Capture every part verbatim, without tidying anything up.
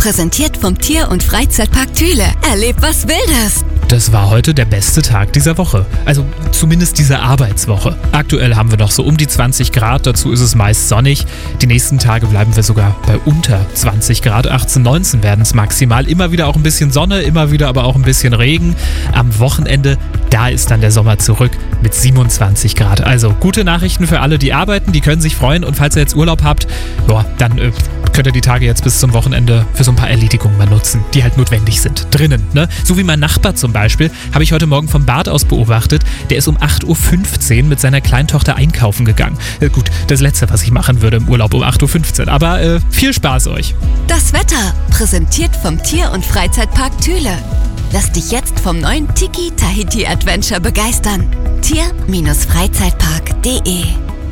präsentiert vom Tier- und Freizeitpark Thüle. Erleb was Wildes! Das war heute der beste Tag dieser Woche. Also zumindest dieser Arbeitswoche. Aktuell haben wir noch so um die zwanzig Grad, dazu ist es meist sonnig. Die nächsten Tage bleiben wir sogar bei unter zwanzig Grad, achtzehn, neunzehn werden es maximal. Immer wieder auch ein bisschen Sonne, immer wieder aber auch ein bisschen Regen. Am Wochenende, da ist dann der Sommer zurück mit siebenundzwanzig Grad. Also gute Nachrichten für alle, die arbeiten, die können sich freuen. Und falls ihr jetzt Urlaub habt, boah, dann äh, könnt ihr die Tage jetzt bis zum Wochenende für so ein paar Erledigungen mal nutzen, die halt notwendig sind. Drinnen, ne? So wie mein Nachbar zum Beispiel, habe ich heute Morgen vom Bad aus beobachtet. Der ist um acht Uhr fünfzehn mit seiner Kleintochter einkaufen gegangen. Äh, gut, das Letzte, was ich machen würde im Urlaub um acht Uhr fünfzehn. Aber äh, viel Spaß euch. Das Wetter, präsentiert vom Tier- und Freizeitpark Thüle. Lass dich jetzt vom neuen Tiki Tahiti Adventure begeistern. Tier-Freizeitpark punkt de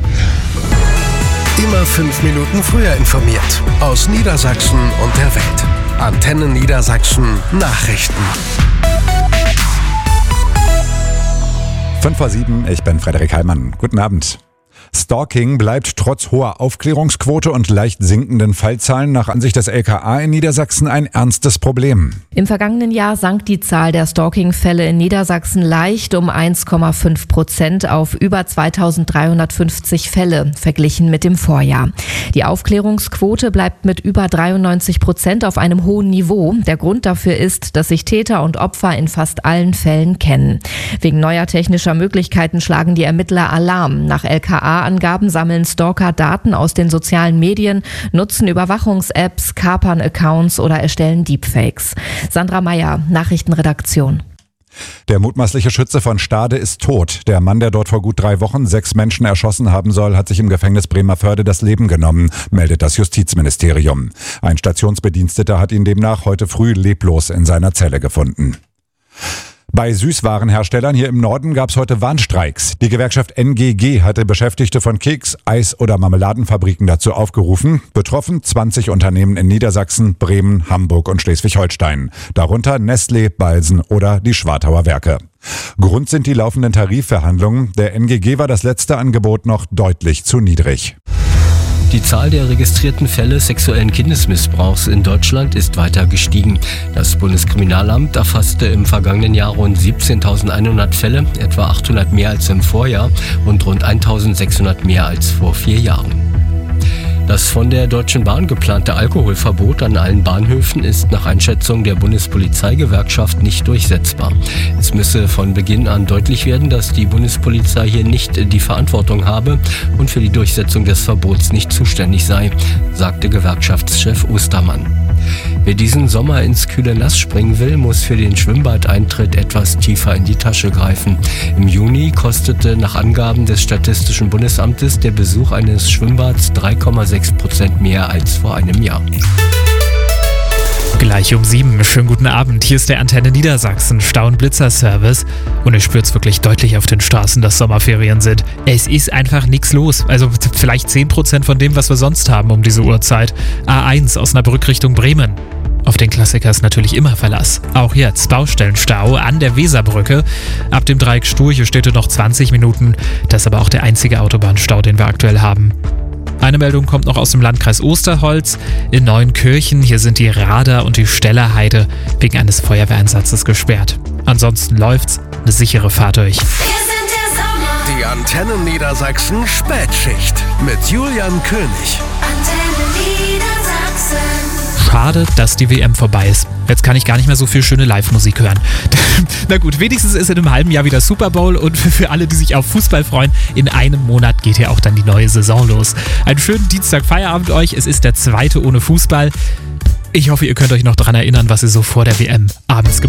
Immer fünf Minuten früher informiert. Aus Niedersachsen und der Welt. Antenne Niedersachsen Nachrichten. fünf vor sieben, ich bin Frederik Heimann. Guten Abend. Stalking bleibt trotz hoher Aufklärungsquote und leicht sinkenden Fallzahlen nach Ansicht des L K A in Niedersachsen ein ernstes Problem. Im vergangenen Jahr sank die Zahl der Stalking-Fälle in Niedersachsen leicht um eins Komma fünf Prozent auf über zweitausenddreihundertfünfzig Fälle, verglichen mit dem Vorjahr. Die Aufklärungsquote bleibt mit über dreiundneunzig Prozent auf einem hohen Niveau. Der Grund dafür ist, dass sich Täter und Opfer in fast allen Fällen kennen. Wegen neuer technischer Möglichkeiten schlagen die Ermittler Alarm. Nach L K A-Angaben sammeln Stalker Daten aus den sozialen Medien, nutzen Überwachungs-Apps, kapern Accounts oder erstellen Deepfakes. Sandra Meyer, Nachrichtenredaktion. Der mutmaßliche Schütze von Stade ist tot. Der Mann, der dort vor gut drei Wochen sechs Menschen erschossen haben soll, hat sich im Gefängnis Bremervörde das Leben genommen, meldet das Justizministerium. Ein Stationsbediensteter hat ihn demnach heute früh leblos in seiner Zelle gefunden. Bei Süßwarenherstellern hier im Norden gab es heute Warnstreiks. Die Gewerkschaft N G G hatte Beschäftigte von Keks-, Eis- oder Marmeladenfabriken dazu aufgerufen. Betroffen zwanzig Unternehmen in Niedersachsen, Bremen, Hamburg und Schleswig-Holstein. Darunter Nestlé, Balsen oder die Schwartauer Werke. Grund sind die laufenden Tarifverhandlungen. Der N G G war das letzte Angebot noch deutlich zu niedrig. Die Zahl der registrierten Fälle sexuellen Kindesmissbrauchs in Deutschland ist weiter gestiegen. Das Bundeskriminalamt erfasste im vergangenen Jahr rund siebzehntausendeinhundert Fälle, etwa achthundert mehr als im Vorjahr und rund eintausendsechshundert mehr als vor vier Jahren. Das von der Deutschen Bahn geplante Alkoholverbot an allen Bahnhöfen ist nach Einschätzung der Bundespolizeigewerkschaft nicht durchsetzbar. Es müsse von Beginn an deutlich werden, dass die Bundespolizei hier nicht die Verantwortung habe und für die Durchsetzung des Verbots nicht zuständig sei, sagte Gewerkschaftschef Ostermann. Wer diesen Sommer ins kühle Nass springen will, muss für den Schwimmbadeintritt etwas tiefer in die Tasche greifen. Im Juni kostete nach Angaben des Statistischen Bundesamtes der Besuch eines Schwimmbads drei Komma sechs Prozent mehr als vor einem Jahr. Gleich um sieben. Schönen guten Abend. Hier ist der Antenne Niedersachsen Stau- und Blitzer-Service. Und ich spüre es wirklich deutlich auf den Straßen, dass Sommerferien sind. Es ist einfach nichts los. Also vielleicht zehn Prozent von dem, was wir sonst haben um diese Uhrzeit. A eins Osnabrück Richtung Bremen. Auf den Klassiker ist natürlich immer Verlass. Auch jetzt Baustellenstau an der Weserbrücke. Ab dem Dreieck Sturche steht noch zwanzig Minuten. Das ist aber auch der einzige Autobahnstau, den wir aktuell haben. Eine Meldung kommt noch aus dem Landkreis Osterholz. In Neuenkirchen, hier sind die Rader und die Stellerheide wegen eines Feuerwehreinsatzes gesperrt. Ansonsten läuft's, eine sichere Fahrt durch. Die Antenne Niedersachsen Spätschicht mit Julian König. Antenne Niedersachsen. Schade, dass die W M vorbei ist. Jetzt kann ich gar nicht mehr so viel schöne Live-Musik hören. Na gut, wenigstens ist in einem halben Jahr wieder Super Bowl und für alle, die sich auf Fußball freuen, in einem Monat geht ja auch dann die neue Saison los. Einen schönen Dienstag Feierabend euch. Es ist der zweite ohne Fußball. Ich hoffe, ihr könnt euch noch daran erinnern, was ihr so vor der W M abends gemacht habt.